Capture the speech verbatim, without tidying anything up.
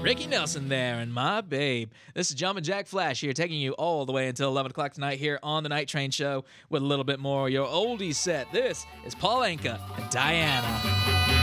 Ricky Nelson there and My Babe. This is Jumpin' Jack Flash here, taking you all the way until eleven o'clock tonight here on the Night Train Show with a little bit more of your oldies set. This is Paul Anka and Diana.